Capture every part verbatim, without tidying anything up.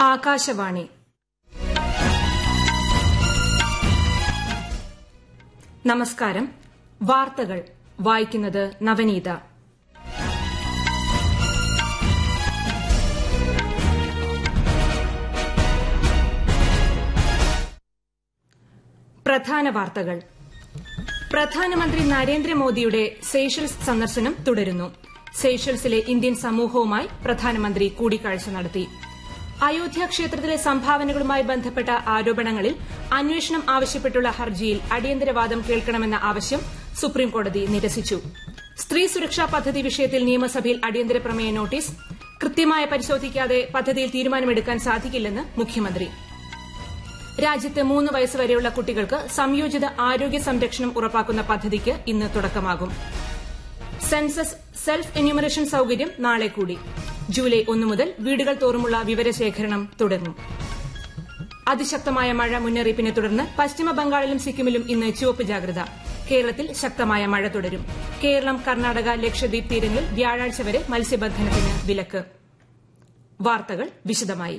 ആകാശവാണി നമസ്കാരം. വാർത്തകൾ വായിക്കുന്നത് നവനീത. പ്രധാന വാർത്തകൾ. പ്രധാനമന്ത്രി നരേന്ദ്രമോദിയുടെ സേഷൽസ് സന്ദർശനം തുടരുന്നു. സേഷൽസിലെ ഇന്ത്യൻ സമൂഹവുമായി പ്രധാനമന്ത്രി കൂടിക്കാഴ്ച നടത്തി. അയോധ്യ ക്ഷേത്രത്തിലെ സംഭാവനകളുമായി ബന്ധപ്പെട്ട ആരോപണങ്ങളിൽ അന്വേഷണം ആവശ്യപ്പെട്ടുള്ള ഹർജിയിൽ അടിയന്തരവാദം കേൾക്കണമെന്ന ആവശ്യം സുപ്രീംകോടതി നിരസിച്ചു. സ്ത്രീ സുരക്ഷാ പദ്ധതി വിഷയത്തിൽ നിയമസഭയിൽ അടിയന്തര പ്രമേയ നോട്ടീസ്. കൃത്യമായി പരിശോധിക്കാതെ പദ്ധതിയിൽ തീരുമാനമെടുക്കാൻ സാധിക്കില്ലെന്ന് മുഖ്യമന്ത്രി. രാജ്യത്ത് മൂന്ന് വയസ്സുവരെയുള്ള കുട്ടികൾക്ക് സംയോജിത ആരോഗ്യ സംരക്ഷണം ഉറപ്പാക്കുന്ന പദ്ധതിക്ക് ഇന്ന് തുടക്കമാകും. സെൻസസ് സെൽഫ് എന്യൂമറേഷൻ സൌകര്യം നാളെ കൂടി. ജൂലൈ ഒന്ന് മുതൽ വീടുകൾ തോറുമുള്ള വിവരശേഖരണം തുടങ്ങും. അതിശക്തമായ മഴ മുന്നറിയിപ്പിനെ തുടർന്ന് പശ്ചിമ ബംഗാളിലും സിക്കിമിലും ഇന്ന് ചുവപ്പ് ജാഗ്രത. കേരളത്തിൽ ശക്തമായ മഴ തുടരും. കേരളം, കർണാടക, ലക്ഷദ്വീപ് തീരങ്ങളിൽ വ്യാഴാഴ്ച വരെ മത്സ്യബന്ധനത്തിന് വിലക്ക്. വാർത്തകൾ വിശദമായി.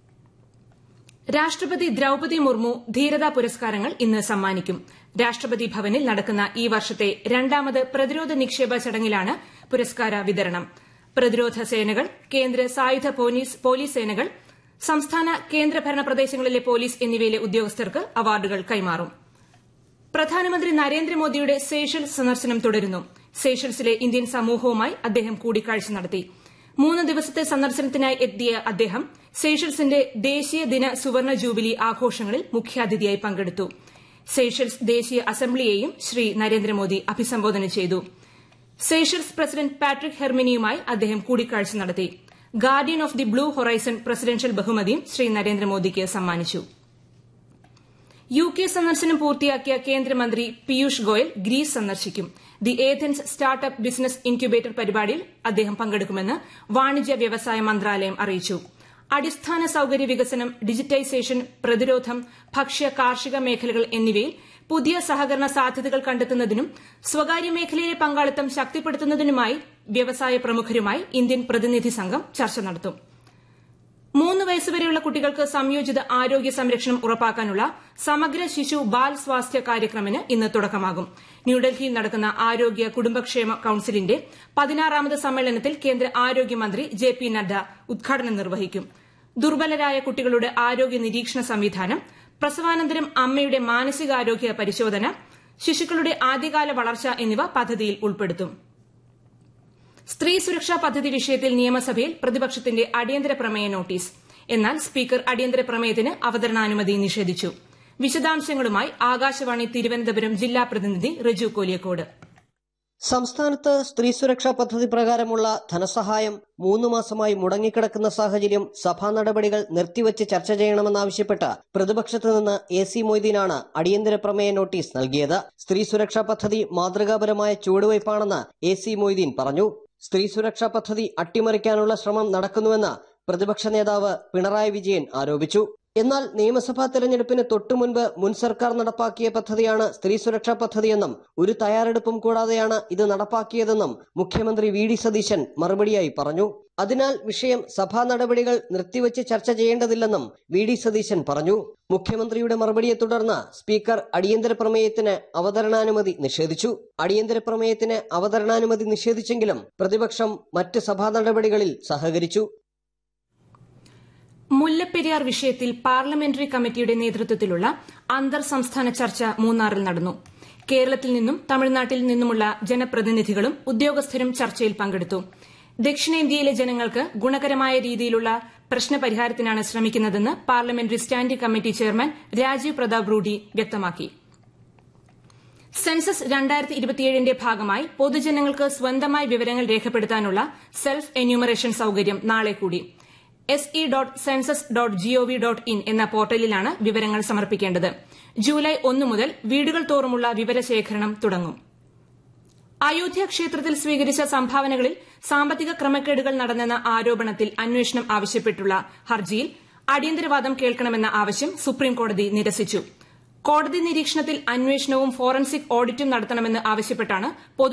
രാഷ്ട്രപതി ദ്രൌപദി മുർമു ധീരതാ പുരസ്കാരങ്ങൾ ഇന്ന് സമ്മാനിക്കും. രാഷ്ട്രപതി ഭവനിൽ നടക്കുന്ന ഈ വർഷത്തെ രണ്ടാമത് പ്രതിരോധ നിക്ഷേപ ചടങ്ങിലാണ് പുരസ്കാര വിതരണം. പ്രതിരോധ സേനകൾ, കേന്ദ്ര സായുധ പോലീസ് സേനകൾ, സംസ്ഥാന കേന്ദ്രഭരണ പ്രദേശങ്ങളിലെ പോലീസ് എന്നിവയിലെ ഉദ്യോഗസ്ഥർക്ക് അവാർഡുകൾ കൈമാറും. പ്രധാനമന്ത്രി നരേന്ദ്രമോദിയുടെ സേഷൽസ് സന്ദർശനം തുടരുന്നു. സേഷൽസിലെ ഇന്ത്യൻ സമൂഹവുമായി അദ്ദേഹം കൂടിക്കാഴ്ച നടത്തി. മൂന്ന് ദിവസത്തെ സന്ദർശനത്തിനായി എത്തിയ അദ്ദേഹം സേഷൽസിന്റെ ദേശീയ ദിന സുവർണ ജൂബിലി ആഘോഷങ്ങളിൽ മുഖ്യാതിഥിയായി പങ്കെടുത്തു. സേഷൽസ് ദേശീയ അസംബ്ലിയെയും ശ്രീ നരേന്ദ്രമോദി അഭിസംബോധന ചെയ്തു. സേഷൽസ് പ്രസിഡന്റ് പാട്രിക് ഹെർമിനിയുമായി അദ്ദേഹം കൂടിക്കാഴ്ച നടത്തി. Guardian of the blue horizon presidential ബഹുമതിയും ശ്രീ നരേന്ദ്രമോദിക്ക് സമ്മാനിച്ചു. യു കെ സന്ദർശനം പൂർത്തിയാക്കിയ കേന്ദ്രമന്ത്രി പീയൂഷ് ഗോയൽ ഗ്രീസ് സന്ദർശിക്കും. The Athens startup business incubator പരിപാടിയിൽ അദ്ദേഹം പങ്കെടുക്കുമെന്ന് വാണിജ്യ വ്യവസായ മന്ത്രാലയം അറിയിച്ചു. അടിസ്ഥാന സൌകര്യ വികസനം, ഡിജിറ്റൈസേഷൻ, പ്രതിരോധം, ഭക്ഷ്യ കാർഷിക മേഖലകൾ എന്നിവയിൽ പുതിയ സഹകരണ സാധ്യതകൾ കണ്ടെത്തുന്നതിനും സ്വകാര്യ മേഖലയിലെ പങ്കാളിത്തം ശക്തിപ്പെടുത്തുന്നതിനുമായി വ്യവസായ പ്രമുഖരുമായി ഇന്ത്യൻ പ്രതിനിധി സംഘം ചർച്ച നടത്തും. മൂന്ന് വയസ്സുവരെയുള്ള കുട്ടികൾക്ക് സംയോജിത ആരോഗ്യ സംരക്ഷണം ഉറപ്പാക്കാനുള്ള സമഗ്ര ശിശു ബാൽ സ്വാസ്ഥ്യ കാര്യക്രമിന് ഇന്ന് തുടക്കമാകും. ന്യൂഡൽഹിയിൽ നടക്കുന്ന ആരോഗ്യ കുടുംബക്ഷേമ കൌൺസിലിന്റെ പതിനാറാമത് സമ്മേളനത്തിൽ കേന്ദ്ര ആരോഗ്യമന്ത്രി ജെ പി നദ്ദ ഉദ്ഘാടനം നിർവഹിക്കും. ദുർബലരായ കുട്ടികളുടെ ആരോഗ്യ നിരീക്ഷണ സംവിധാനം, പ്രസവാനന്തരം അമ്മയുടെ മാനസികാരോഗ്യ പരിശോധന, ശിശുക്കളുടെ ആദ്യകാല വളർച്ച എന്നിവ പദ്ധതിയിൽ ഉൾപ്പെടുത്തും. സ്ത്രീ സുരക്ഷാ പദ്ധതി വിഷയത്തിൽ നിയമസഭയിൽ പ്രതിപക്ഷത്തിന്റെ അടിയന്തര പ്രമേയ നോട്ടീസ്. എന്നാൽ സ്പീക്കർ അടിയന്തര പ്രമേയത്തിന് അവതരണാനുമതി നിഷേധിച്ചു. വിശദാംശങ്ങളുമായി ആകാശവാണി തിരുവനന്തപുരം ജില്ലാ പ്രതിനിധി റിജു കോലിയക്കോട്. സംസ്ഥാനത്ത് സ്ത്രീ സുരക്ഷാ പദ്ധതി പ്രകാരമുള്ള ധനസഹായം മൂന്നു മാസമായി മുടങ്ങിക്കിടക്കുന്ന സാഹചര്യം സഭാ നടപടികൾ നിർത്തിവച്ച് ചർച്ച ചെയ്യണമെന്നാവശ്യപ്പെട്ട് പ്രതിപക്ഷത്തു നിന്ന് എ സി മൊയ്തീനാണ് അടിയന്തര പ്രമേയ നോട്ടീസ് നൽകിയത്. സ്ത്രീ സുരക്ഷാ പദ്ധതി മാതൃകാപരമായ ചുവടുവയ്പാണെന്ന് എ സി മൊയ്തീൻ പറഞ്ഞു. സ്ത്രീ സുരക്ഷാ പദ്ധതി അട്ടിമറിക്കാനുള്ള ശ്രമം നടക്കുന്നുവെന്ന് പ്രതിപക്ഷ നേതാവ് പിണറായി വിജയൻ ആരോപിച്ചു. എന്നാൽ നിയമസഭാ തെരഞ്ഞെടുപ്പിന് തൊട്ടുമുൻപ് മുൻ സർക്കാർ നടപ്പാക്കിയ പദ്ധതിയാണ് സ്ത്രീ സുരക്ഷാ പദ്ധതിയെന്നും ഒരു തയ്യാറെടുപ്പും കൂടാതെയാണ് ഇത് നടപ്പാക്കിയതെന്നും മുഖ്യമന്ത്രി വി ഡി സതീശൻ മറുപടിയായി പറഞ്ഞു. അതിനാൽ വിഷയം സഭാ നടപടികൾ നിർത്തിവച്ച് ചർച്ച ചെയ്യേണ്ടതില്ലെന്നും വി ഡി സതീശൻ പറഞ്ഞു. മുഖ്യമന്ത്രിയുടെ മറുപടിയെ തുടർന്ന് സ്പീക്കർ അടിയന്തര പ്രമേയത്തിന് അവതരണാനുമതി നിഷേധിച്ചു. അടിയന്തര പ്രമേയത്തിന് അവതരണാനുമതി നിഷേധിച്ചെങ്കിലും പ്രതിപക്ഷം മറ്റ് സഭാ നടപടികളിൽ സഹകരിച്ചു. മുല്ലപ്പെരിയാർ വിഷയത്തിൽ പാർലമെന്ററി കമ്മിറ്റിയുടെ നേതൃത്വത്തിലുള്ള അന്തർ സംസ്ഥാന ചർച്ച മൂന്നാറിൽ നടന്നു. കേരളത്തിൽ നിന്നും തമിഴ്നാട്ടിൽ നിന്നുമുള്ള ജനപ്രതിനിധികളും ഉദ്യോഗസ്ഥരും ചർച്ചയിൽ പങ്കെടുത്തു. ദക്ഷിണേന്ത്യയിലെ ജനങ്ങൾക്ക് ഗുണകരമായ രീതിയിലുള്ള പ്രശ്നപരിഹാരത്തിനാണ് ശ്രമിക്കുന്നതെന്ന് parliamentary standing committee chairman Rajeev Pratap Rudy വ്യക്തമാക്കി. സെൻസസ് രണ്ടായിരത്തി ഇരുപത്തിയേഴിന്റെ ഭാഗമായി പൊതുജനങ്ങൾക്ക് സ്വന്തമായി വിവരങ്ങൾ രേഖപ്പെടുത്താനുള്ള സെൽഫ് എന്യൂമറേഷൻ സൌകര്യം നാളെ കൂടി. S E dot census dot G O V dot in എന്ന പോർട്ടലിലാണ് വിവരങ്ങൾ സമർപ്പിക്കേണ്ടത്. ജൂലൈ ഒന്ന് മുതൽ വീടുകൾ തോറുമുള്ള വിവരശേഖരണം തുടങ്ങും. അയോധ്യ ക്ഷേത്രത്തിൽ സ്വീകരിച്ച സംഭാവനകളിൽ സാമ്പത്തിക ക്രമക്കേടുകൾ നടന്നെന്ന ആരോപണത്തിൽ അന്വേഷണം ആവശ്യപ്പെട്ടുള്ള ഹർജിയിൽ അടിയന്തരവാദം കേൾക്കണമെന്ന ആവശ്യം സുപ്രീംകോടതി നിരസിച്ചു. കോടതി നിരീക്ഷണത്തിൽ അന്വേഷണവും ഫോറൻസിക് ഓഡിറ്റും നടത്തണമെന്ന് ആവശ്യപ്പെട്ടാണ്